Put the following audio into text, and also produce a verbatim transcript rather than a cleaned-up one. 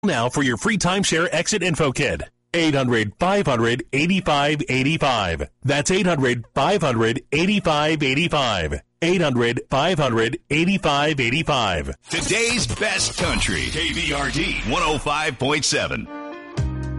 now for your free timeshare exit info kit. eight hundred, five hundred, eighty-five eighty-five. That's eight hundred, five hundred, eighty-five eighty-five. eight hundred, five hundred, eighty-five eighty-five. Today's best country. K V R D one oh five point seven.